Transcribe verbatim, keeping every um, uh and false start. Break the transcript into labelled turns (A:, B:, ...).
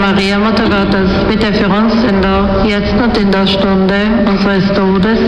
A: Maria, Mutter Gottes, bitte für uns Sünder, jetzt und in der Stunde unseres Todes.